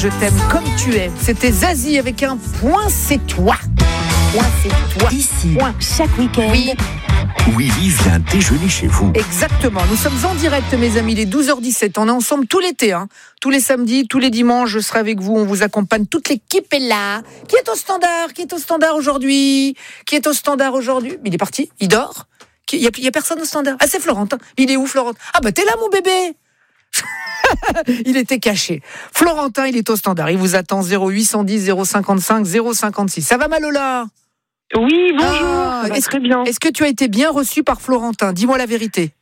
Je t'aime comme tu es. C'était Zazie avec un point, c'est toi. Point, c'est toi. Ici, Point. chaque week-end. Oui, Willy vient déjeuner chez vous. exactement. Nous sommes en direct, mes amis, les 12h17. On est ensemble tout l'été, hein. Tous les samedis, tous les dimanches, je serai avec vous. On vous accompagne. Toute l'équipe est là. Qui est au standard? Qui est au standard aujourd'hui? Qui est au standard aujourd'hui? Il est parti? Il dort? Il y a personne au standard? Ah, c'est Florentin. Il est où, Florentin? Ah, bah, t'es là, mon bébé. Il était caché. Florentin, il est au standard. Il vous attend 0810 055 056. Ça va, Malola? Oui, bonjour, Ah, ça va très bien. Est-ce que tu as été bien reçu par Florentin? Dis-moi la vérité.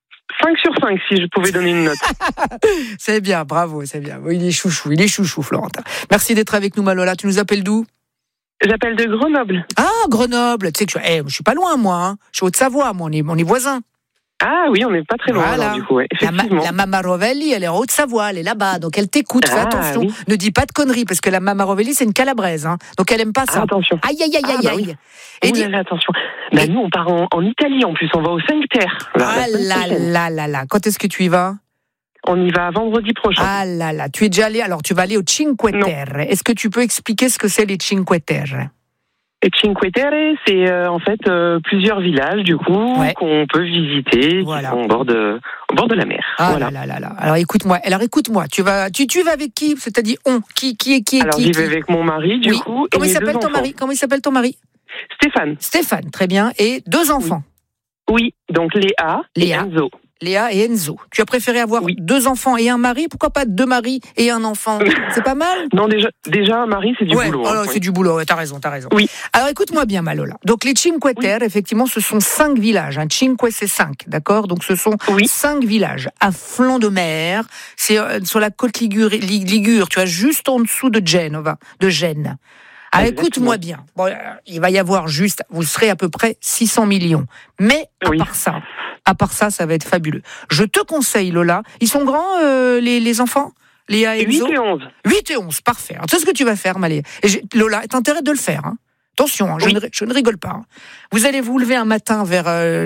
5 sur 5, si je pouvais donner une note. C'est bien, bravo, c'est bien. Il est chouchou, Florentin. Merci d'être avec nous, Malola. Tu nous appelles d'où? J'appelle de Grenoble. Ah, Grenoble. Tu sais que je suis pas loin, moi. Hein. Je suis Haute-Savoie, moi. On est voisins. Ah oui, on n'est pas très loin, Voilà. alors, du coup, ouais, effectivement. La Mama Rovelli, elle est en Haute-Savoie, elle est là-bas. Donc elle t'écoute, fais Ah, attention. oui. Ne dis pas de conneries, parce que la Mama Rovelli, c'est une calabraise. Hein. Donc elle aime pas ça. Ah, attention. Aïe, aïe, aïe, Ah, aïe, bah aïe. oui. Et Ouh dis- là là, attention. Bah, nous, on part en Italie, en plus. On va aux 5 terres. Ah là là. Quand est-ce que tu y vas? On y va vendredi prochain. Ah là là. Tu es déjà allé, alors tu vas aller au Cinque Non. Terre. Est-ce que tu peux expliquer ce que c'est les Cinque Terre? Et Cinque Terre, c'est en fait plusieurs villages, du coup, Ouais. qu'on peut visiter, Voilà. qui sont au bord de la mer. Ah voilà. là. Alors écoute-moi. Tu vas avec qui? C'est-à-dire on. Qui est Alors, qui? j'y vais avec mon mari, du Oui. coup, Comment et il mes s'appelle deux ton enfants. mari? Comment il s'appelle ton mari? Stéphane. Stéphane, très bien. Et 2 enfants. Oui, donc Léa et Léa. Enzo. Léa et Enzo. Tu as préféré avoir Oui. 2 enfants et un mari? Pourquoi pas 2 maris et un enfant? C'est pas mal? Non, déjà un mari, c'est du Ouais, boulot. oh hein, là, oui. c'est du boulot, ouais, t'as raison. Oui. Alors écoute-moi bien, Malola. Donc les Cinque Terre, effectivement, ce sont 5 villages. Cinque, c'est 5, d'accord? Donc ce sont Oui. 5 villages à flanc de mer. C'est sur la côte Ligure, tu vois, juste en dessous de Genova, de Gênes. Alors Exactement. écoute-moi bien. Bon, il va y avoir vous serez à peu près 600 millions. Mais Oui. à part ça, ça va être fabuleux. Je te conseille, Lola. Ils sont grands, les enfants? Léa et 8 Enzo? et 11. 8 et 11, parfait. Alors, tu sais ce que tu vas faire, Malé. Lola, t'as intérêt de le faire. Hein. Attention, hein, Oui. je ne rigole pas. Hein. Vous allez vous lever un matin vers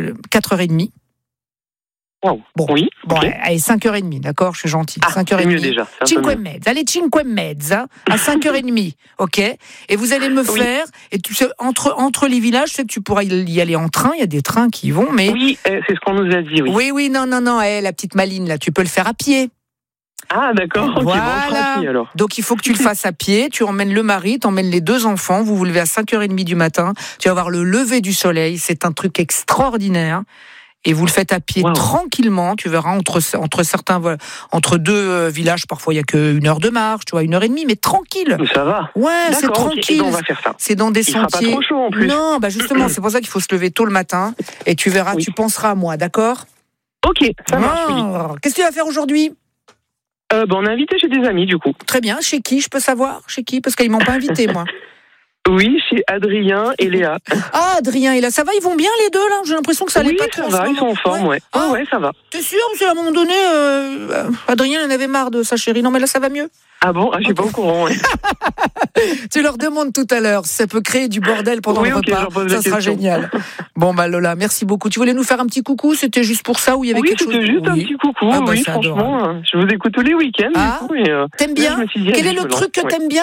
4h30. Wow. Bon, Oui, Bon, ok. allez, 5h30, d'accord? Je suis gentil. Ah, 5h30. c'est mieux déjà. c'est un peu Cinque mieux. mezza. Allez, cinque mezza, à 5h30, ok? Et vous allez me Oui. faire, et tu sais, entre les villages, tu sais que tu pourras y aller en train, il y a des trains qui y vont, mais... Oui, c'est ce qu'on nous a dit, oui. Oui, non, la petite Maline, là, tu peux le faire à pied. Ah, d'accord. Ok, Voilà. bon, tranquille, alors. Donc il faut que tu le fasses à pied, tu emmènes le mari, tu emmènes les 2 enfants, vous vous levez à 5h30 du matin, tu vas voir le lever du soleil, c'est un truc extraordinaire. Et vous le faites à pied Wow. tranquillement, tu verras, entre 2 villages, parfois il y a que 1 heure de marche, tu vois, 1h30, mais tranquille. Ça va. Ouais, c'est D'accord, ok. tranquille. Eh ben, on va faire ça. C'est dans des Il fera pas sentiers. trop chaud, en plus. Non, bah justement, c'est pour ça qu'il faut se lever tôt le matin, et tu verras, Oui. tu penseras à moi, d'accord? Ok, ça marche, oui. Ah, qu'est-ce que tu vas faire aujourd'hui? On a invité chez des amis, du coup. Très bien, chez qui, je peux savoir? Chez qui? Parce qu'ils m'ont pas invité, moi. Oui, chez Adrien et Léa. Ah, Adrien, et là, ça va, ils vont bien les deux, là? J'ai l'impression que ça allait Oui, pas trop ça en ce va, ils sont moment. en forme, ouais. Ah. Ouais, ça va. T'es sûr? Parce qu'à un moment donné, Adrien en avait marre de sa chérie. Non, mais là, ça va mieux. Ah bon? Je suis pas au courant, ouais. Tu leur demandes tout à l'heure si ça peut créer du bordel pendant Oui, le ok, repas. j'en pose Ça la sera question. génial. Bon, bah, Lola, merci beaucoup. Tu voulais nous faire un petit coucou? C'était juste pour ça ou il y avait Oui, quelque chose? c'était juste un Oui. petit coucou, Ah bah, oui, c'est franchement. Je vous écoute tous les week-ends, Ah, du coup, et T'aimes là, bien? je me suis dit, Quel allez, est le je me truc que lance, ouais. t'aimes bien?